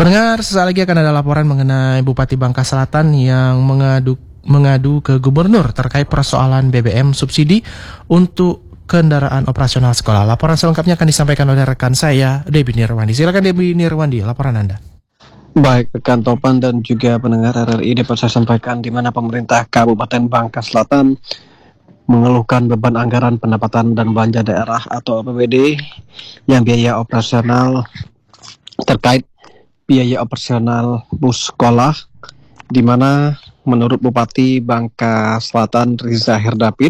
Pendengar, sesaat lagi akan ada laporan mengenai Bupati Bangka Selatan yang mengadu ke gubernur terkait persoalan BBM subsidi untuk kendaraan operasional sekolah. Laporan selengkapnya akan disampaikan oleh rekan saya, Debbie Nirwandi. Silakan Debbie Nirwandi, laporan Anda. Baik, rekan Topan dan juga pendengar RRI, dapat saya sampaikan di mana pemerintah Kabupaten Bangka Selatan mengeluhkan beban anggaran pendapatan dan belanja daerah atau APBD yang biaya operasional terkait biaya operasional bus sekolah, di mana menurut Bupati Bangka Selatan Riza Herdapin,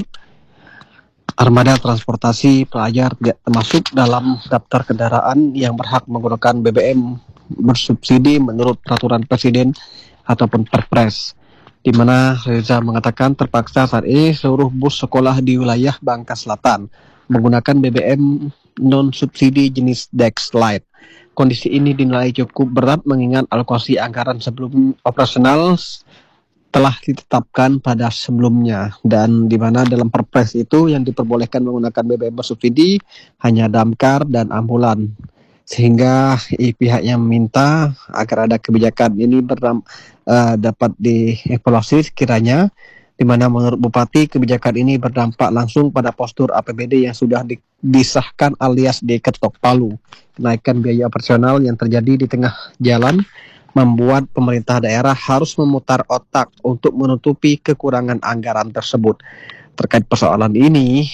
armada transportasi pelajar tidak termasuk dalam daftar kendaraan yang berhak menggunakan BBM bersubsidi menurut peraturan Presiden ataupun Perpres, di mana Riza mengatakan terpaksa saat ini seluruh bus sekolah di wilayah Bangka Selatan menggunakan BBM non-subsidi jenis Dex Lite. Kondisi ini dinilai cukup berat mengingat alokasi anggaran sebelum operasional telah ditetapkan pada sebelumnya, dan di mana dalam Perpres itu yang diperbolehkan menggunakan BBM bersubsidi hanya damkar dan ambulan, sehingga pihaknya meminta agar ada kebijakan ini dapat dievaluasi sekiranya, di mana menurut Bupati kebijakan ini berdampak langsung pada postur APBD yang sudah disahkan alias diketok palu. Kenaikan biaya operasional yang terjadi di tengah jalan membuat pemerintah daerah harus memutar otak untuk menutupi kekurangan anggaran tersebut. Terkait persoalan ini,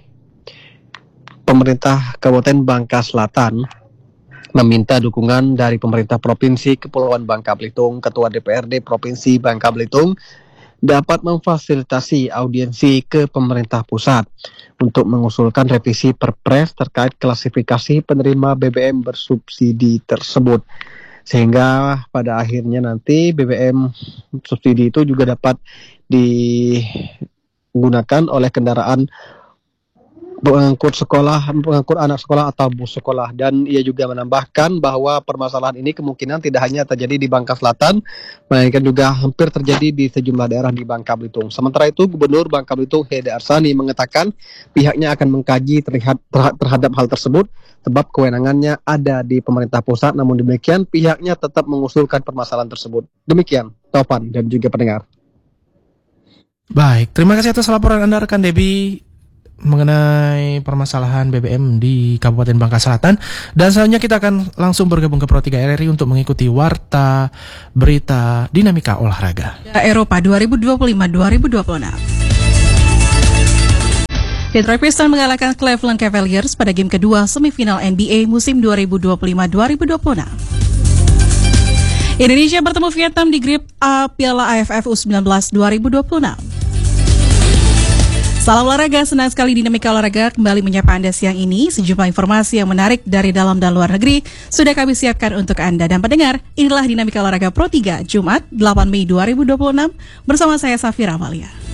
pemerintah Kabupaten Bangka Selatan meminta dukungan dari pemerintah Provinsi Kepulauan Bangka Belitung, Ketua DPRD Provinsi Bangka Belitung dapat memfasilitasi audiensi ke pemerintah pusat untuk mengusulkan revisi Perpres terkait klasifikasi penerima BBM bersubsidi tersebut, sehingga pada akhirnya nanti BBM subsidi itu juga dapat digunakan oleh kendaraan pengangkut anak sekolah atau bus sekolah. Dan ia juga menambahkan bahwa permasalahan ini kemungkinan tidak hanya terjadi di Bangka Selatan, melainkan juga hampir terjadi di sejumlah daerah di Bangka Belitung. Sementara itu, Gubernur Bangka Belitung Hede Arsani mengatakan pihaknya akan mengkaji terhadap hal tersebut, sebab kewenangannya ada di pemerintah pusat. Namun demikian, pihaknya tetap mengusulkan permasalahan tersebut. Demikian, Topan dan juga pendengar. Baik, terima kasih atas laporan Anda, rekan Debbie, mengenai permasalahan BBM di Kabupaten Bangka Selatan. Dan selanjutnya kita akan langsung bergabung ke Pro 3 RRI untuk mengikuti warta berita dinamika olahraga Eropa 2025-2026. Detroit Pistons mengalahkan Cleveland Cavaliers pada game kedua semifinal NBA musim 2025-2026. Indonesia bertemu Vietnam di grup A Piala AFF U19 2026. Salam olahraga, senang sekali Dinamika Olahraga kembali menyapa Anda siang ini. Sejumlah informasi yang menarik dari dalam dan luar negeri sudah kami siapkan untuk Anda dan pendengar. Inilah Dinamika Olahraga Pro 3, Jumat 8 Mei 2026 bersama saya Safira Amalia.